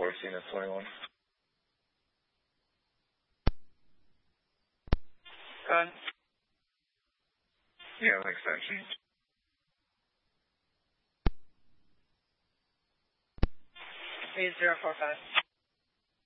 14 at 21. Good. Yeah, like extension. 8045.